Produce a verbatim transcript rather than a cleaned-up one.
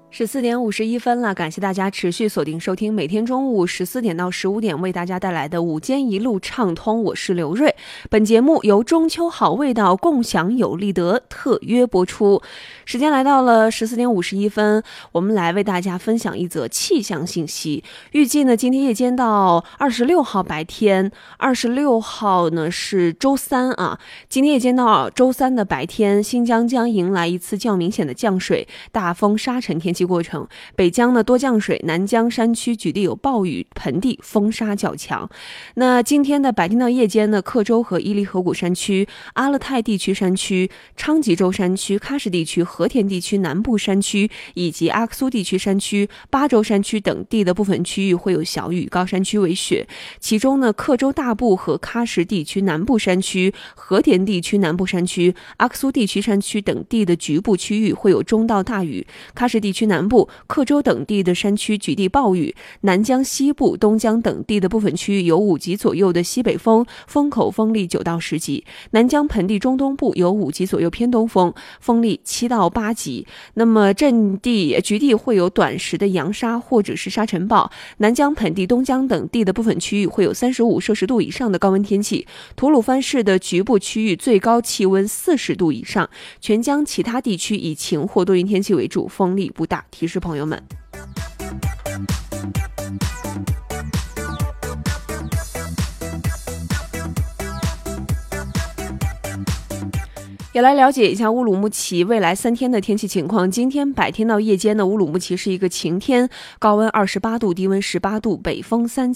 十四点五十一分了，感谢大家持续锁定收听每天中午十四点到十五点为大家带来的午间一路畅通，我是刘瑞。本节目由中秋好味道共享有利德特约播出。时间来到了十四点五十一分，我们来为大家分享一则气象信息。预计呢，今天夜间到二十六号白天，二十六号呢是周三啊。今天夜间到周三的白天，新疆将迎来一次较明显的降水、大风、沙尘天气过程。北疆呢多降水，南疆山区局地有暴雨，盆地风沙较强。那今天的白天到夜间呢，克州和伊犁河谷山区、阿勒泰地区山区、昌吉州山区、喀什地区、和田地区南部山区以及阿克苏地区山区、巴州山区等地的部分区域会有小雨，高山区为雪。其中呢，克州大部和喀什地区南部山区、和田地区南部山区、阿克苏地区山区等地的局部区域会有中到大雨。喀什地区南部、克州等地的山区局地暴雨，南疆西部、东疆等地的部分区域有五级左右的西北风，风口风力九到十级。南疆盆地中东部有五级左右偏东风，风力七到八级。那么阵地局地会有短时的扬沙或者是沙尘暴。南疆盆地、东疆等地的部分区域会有三十五摄氏度以上的高温天气。吐鲁番市的局部区域最高气温四十度以上。全疆其他地区以晴或多云天气为主，风力不大。提示朋友们。也来了解一下乌鲁木齐未来三天的天气情况。今天白天到夜间的乌鲁木齐是一个晴天，高温二十八度，低温十八度，北风三